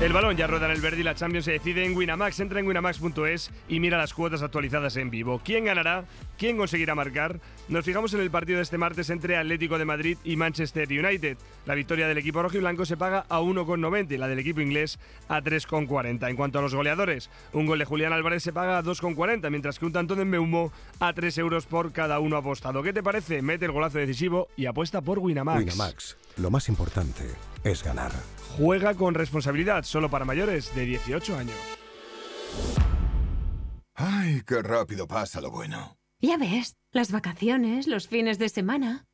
El balón ya rueda en el verde y la Champions se decide en Winamax. Entra en winamax.es y mira las cuotas actualizadas en vivo. ¿Quién ganará? ¿Quién conseguirá marcar? Nos fijamos en el partido de este martes entre Atlético de Madrid y Manchester United. La victoria del equipo rojiblanco se paga a 1,90 y la del equipo inglés a 3,40. En cuanto a los goleadores, un gol de Julián Álvarez se paga a 2,40, mientras que un tanto de Mbeumo a 3 euros por cada uno apostado. ¿Qué te parece? Mete el golazo decisivo y apuesta por Winamax. Winamax, lo más importante es ganar. Juega con responsabilidad, solo para mayores de 18 años. Ay, qué rápido pasa lo bueno. Ya ves, las vacaciones, los fines de semana.